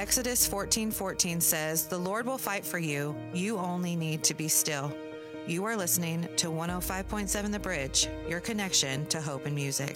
Exodus 14:14 says, "The Lord will fight for you. You only need to be still." You are listening to 105.7 The Bridge, your connection to hope and music.